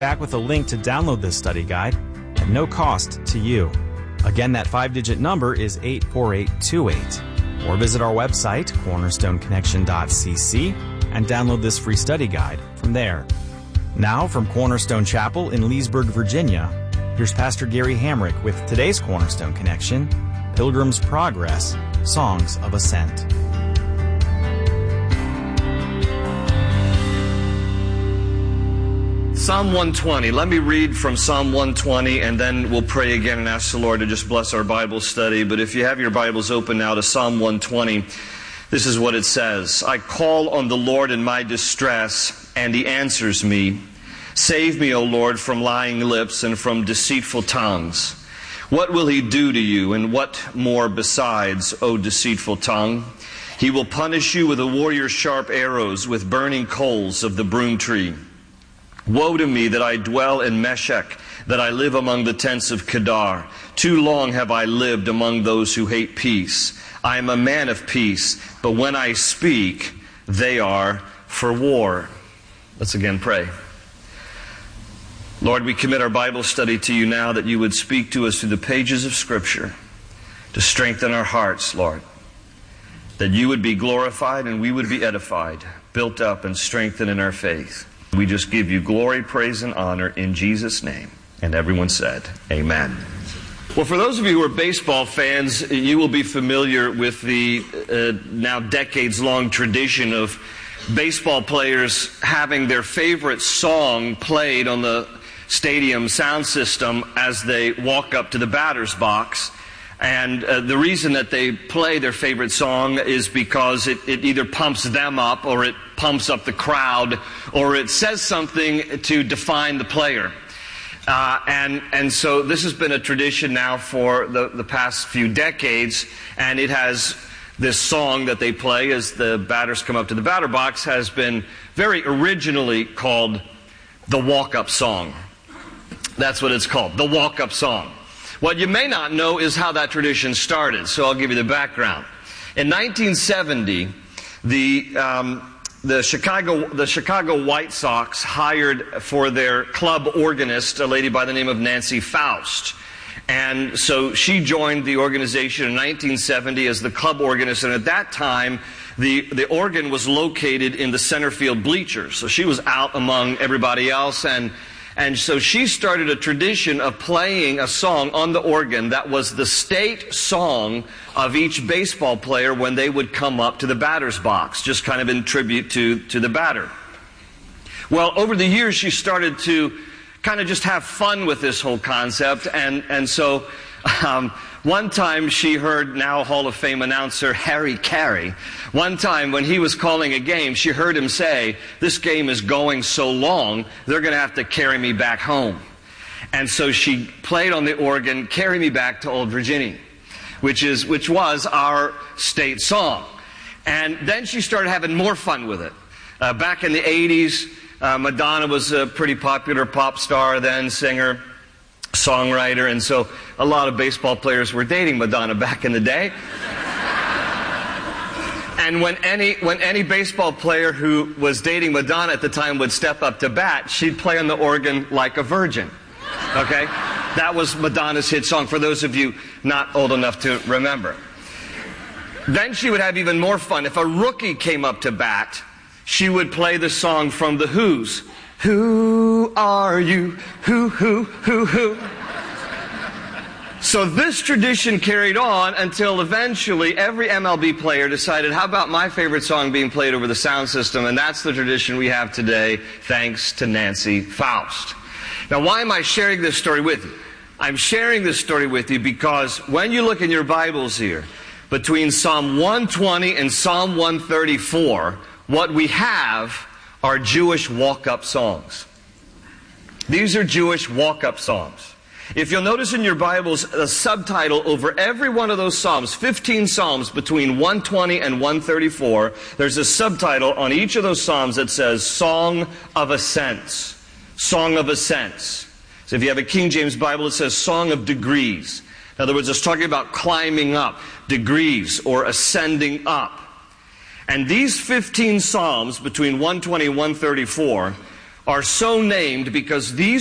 back with a link to download this study guide at no cost to you. Again, that 5-digit number is 84828. Or visit our website, cornerstoneconnection.cc, and download this free study guide from there. Now, from Cornerstone Chapel in Leesburg, Virginia, here's Pastor Gary Hamrick with today's Cornerstone Connection, Pilgrim's Progress, Songs of Ascent. Psalm 120. Let me read from Psalm 120, and then we'll pray again and ask the Lord to just bless our Bible study. But if you have your Bibles open now to Psalm 120, this is what it says. I call on the Lord in my distress, and He answers me. Save me, O Lord, from lying lips and from deceitful tongues. What will He do to you, and what more besides, O deceitful tongue? He will punish you with a warrior's sharp arrows, with burning coals of the broom tree. Woe to me that I dwell in Meshech, that I live among the tents of Kedar. Too long have I lived among those who hate peace. I am a man of peace, but when I speak, they are for war. Let's again pray. Lord, we commit our Bible study to you now, that you would speak to us through the pages of Scripture to strengthen our hearts, Lord. That you would be glorified and we would be edified, built up and strengthened in our faith. We just give you glory, praise, and honor in Jesus' name. And everyone said, Amen. Well, for those of you who are baseball fans, you will be familiar with the now decades-long tradition of baseball players having their favorite song played on the stadium sound system as they walk up to the batter's box. And the reason that they play their favorite song is because it either pumps them up, or it pumps up the crowd, or it says something to define the player. And so this has been a tradition now for the past few decades, and it has this song that they play as the batters come up to the batter box has been very originally called the walk-up song. That's what it's called, the walk-up song. What you may not know is how that tradition started, so I'll give you the background. In 1970, the Chicago White Sox hired for their club organist a lady by the name of Nancy Faust. And so she joined the organization in 1970 as the club organist, and at that time, the organ was located in the center field bleachers. So she was out among everybody else, and so she started a tradition of playing a song on the organ that was the state song of each baseball player when they would come up to the batter's box, just kind of in tribute to the batter. Well, over the years, she started to kind of just have fun with this whole concept, and so one time she heard now Hall of Fame announcer Harry Carey. One time when he was calling a game, she heard him say, "This game is going so long, they're going to have to carry me back home." And so she played on the organ, "Carry Me Back to Old Virginia," which was our state song. And then she started having more fun with it. Back in the 80s, Madonna was a pretty popular pop star then, singer, songwriter, and so a lot of baseball players were dating Madonna back in the day. And when any baseball player who was dating Madonna at the time would step up to bat, she'd play on the organ like a virgin. Okay? That was Madonna's hit song, for those of you not old enough to remember. Then she would have even more fun. If a rookie came up to bat, she would play the song from The Who's. Who are you? Who? So this tradition carried on until eventually every MLB player decided, how about my favorite song being played over the sound system? And that's the tradition we have today, thanks to Nancy Faust. Now, why am I sharing this story with you? I'm sharing this story with you because when you look in your Bibles here, between Psalm 120 and Psalm 134, what we have are Jewish walk-up songs. These are Jewish walk-up songs. If you'll notice in your Bibles, a subtitle over every one of those Psalms, 15 Psalms between 120 and 134, there's a subtitle on each of those Psalms that says Song of Ascents. Song of Ascents. So if you have a King James Bible, it says Song of Degrees. In other words, it's talking about climbing up, degrees, or ascending up. And these 15 Psalms between 120 and 134 are so named because these